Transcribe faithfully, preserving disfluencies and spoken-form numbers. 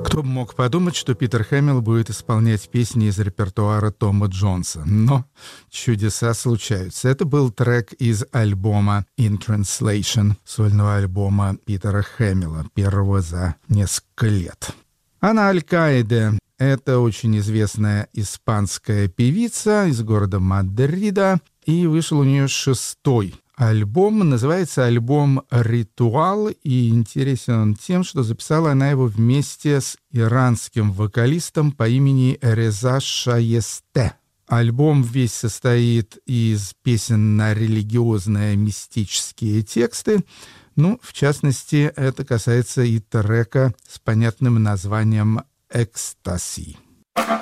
Кто бы мог подумать, что Питер Хэмилл будет исполнять песни из репертуара Тома Джонса. Но чудеса случаются. Это был трек из альбома «In Translation», сольного альбома Питера Хэмилла, первого за несколько лет. Ана Аль-Каиде — это очень известная испанская певица из города Мадрида, и вышел у нее шестой альбом. Называется альбом «Ритуал», и интересен он тем, что записала она его вместе с иранским вокалистом по имени Реза Шаесте. Альбом весь состоит из песен на религиозные мистические тексты. Ну, в частности, это касается и трека с понятным названием «Экстаси».